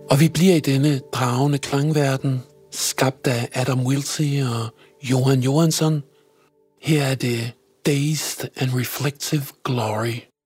Og vi bliver i denne dragende klangverden, skabt af Adam Wilsey og Johan Johansson. Her er det Dazed and Reflective Glory.